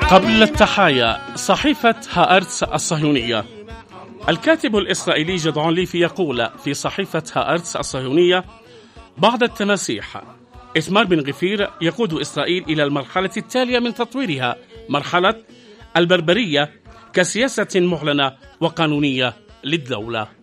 قبل التحايا، صحيفة هآرتس الصهيونية. الكاتب الإسرائيلي جدعون ليفي يقول في صحيفة هآرتس الصهيونية: بعد التماسيح، إثمار بن غفير يقود إسرائيل إلى المرحلة التالية من تطويرها، مرحلة البربرية كسياسة معلنة وقانونية للدولة.